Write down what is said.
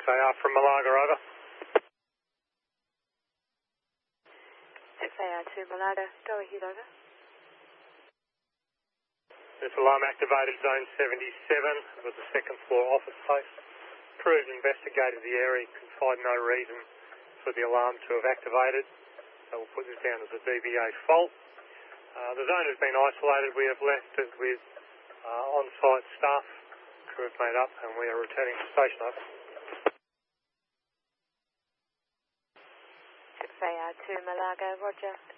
6AR from Malaga, over. 6AR to Malaga, go ahead, over. This alarm activated zone 77. It was a second floor office space. Crews investigated the area, could find no reason for the alarm to have activated. So we'll put this down as a DBA fault. The zone has been isolated. We have left it with on-site staff. Crew have made up and we are returning to station, over. 6AR to Malaga, roger.